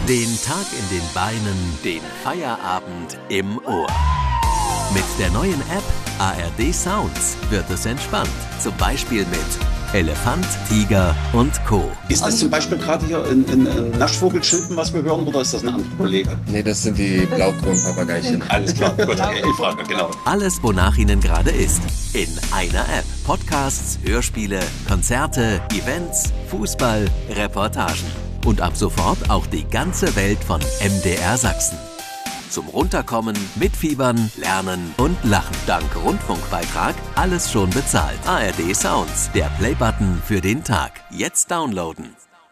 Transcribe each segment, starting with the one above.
Den Tag in den Beinen, den Feierabend im Ohr. Mit der neuen App ARD Sounds wird es entspannt. Zum Beispiel mit Elefant, Tiger und Co. Ist das zum Beispiel gerade hier ein Naschvogelschilpen, was wir hören, oder ist das ein anderer Kollege? Nee, das sind die Blaukronpapageichen. Alles klar, gut, ich frage, genau. Alles, wonach Ihnen gerade ist. In einer App. Podcasts, Hörspiele, Konzerte, Events, Fußball, Reportagen. Und ab sofort auch die ganze Welt von MDR Sachsen. Zum Runterkommen, Mitfiebern, Lernen und Lachen. Dank Rundfunkbeitrag alles schon bezahlt. ARD Sounds, der Playbutton für den Tag. Jetzt downloaden.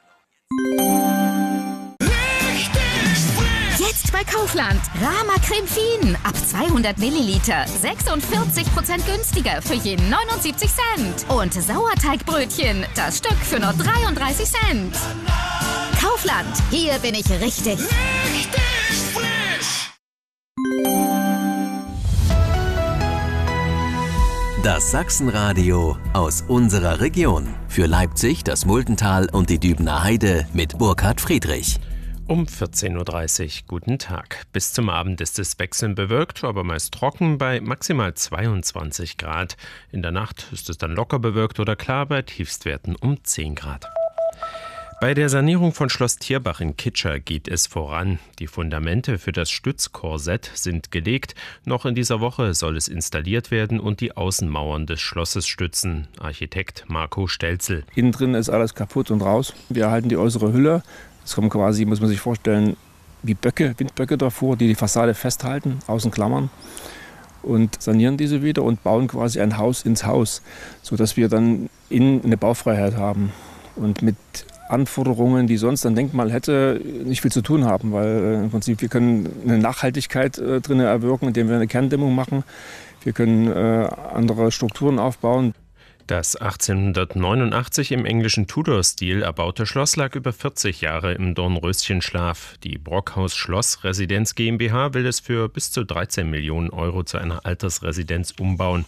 Jetzt bei Kaufland. Rama Creme Fien. Ab 200 Milliliter. 46% günstiger für je 79 Cent. Und Sauerteigbrötchen. Das Stück für nur 33 Cent. Kaufland. Hier bin ich richtig. Richtig frisch. Das Sachsenradio aus unserer Region. Für Leipzig, das Muldental und die Dübener Heide mit Burkhard Friedrich. Um 14.30 Uhr, guten Tag. Bis zum Abend ist es wechselnd bewölkt, aber meist trocken bei maximal 22 Grad. In der Nacht ist es dann locker bewölkt oder klar bei Tiefstwerten um 10 Grad. Bei der Sanierung von Schloss Tierbach in Kitscher geht es voran. Die Fundamente für das Stützkorsett sind gelegt. Noch in dieser Woche soll es installiert werden und die Außenmauern des Schlosses stützen. Architekt Marco Stelzel. Innen drin ist alles kaputt und raus. Wir erhalten die äußere Hülle. Es kommen quasi, muss man sich vorstellen, wie Böcke, Windböcke davor, die Fassade festhalten, außen klammern. Und sanieren diese wieder und bauen quasi ein Haus ins Haus, sodass wir dann innen eine Baufreiheit haben. Und mit Anforderungen, die sonst ein Denkmal hätte, nicht viel zu tun haben, weil im Prinzip wir können eine Nachhaltigkeit drin erwirken, indem wir eine Kerndämmung machen. Wir können andere Strukturen aufbauen. Das 1889 im englischen Tudor-Stil erbaute Schloss lag über 40 Jahre im Dornröschenschlaf. Die Brockhaus Schloss Residenz GmbH will es für bis zu 13 Millionen Euro zu einer Altersresidenz umbauen.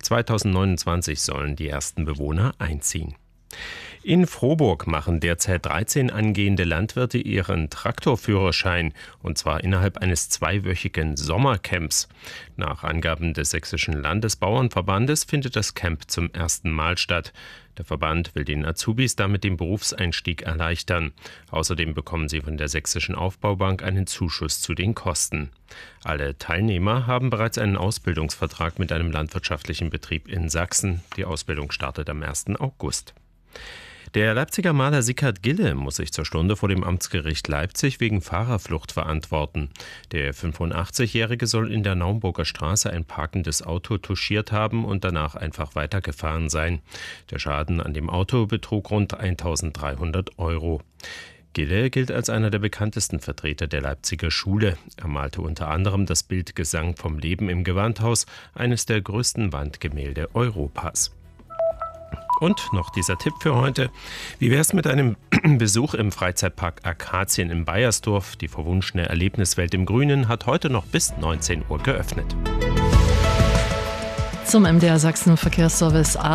2029 sollen die ersten Bewohner einziehen. In Frohburg machen derzeit 13 angehende Landwirte ihren Traktorführerschein, und zwar innerhalb eines 2-wöchigen Sommercamps. Nach Angaben des Sächsischen Landesbauernverbandes findet das Camp zum ersten Mal statt. Der Verband will den Azubis damit den Berufseinstieg erleichtern. Außerdem bekommen sie von der Sächsischen Aufbaubank einen Zuschuss zu den Kosten. Alle Teilnehmer haben bereits einen Ausbildungsvertrag mit einem landwirtschaftlichen Betrieb in Sachsen. Die Ausbildung startet am 1. August. Der Leipziger Maler Sickert Gille muss sich zur Stunde vor dem Amtsgericht Leipzig wegen Fahrerflucht verantworten. Der 85-Jährige soll in der Naumburger Straße ein parkendes Auto touchiert haben und danach einfach weitergefahren sein. Der Schaden an dem Auto betrug rund 1.300 Euro. Gille gilt als einer der bekanntesten Vertreter der Leipziger Schule. Er malte unter anderem das Bild Gesang vom Leben im Gewandhaus, eines der größten Wandgemälde Europas. Und noch dieser Tipp für heute. Wie wäre es mit einem Besuch im Freizeitpark Akazien in Baiersdorf? Die verwunschene Erlebniswelt im Grünen hat heute noch bis 19 Uhr geöffnet. Zum MDR Sachsen Verkehrsservice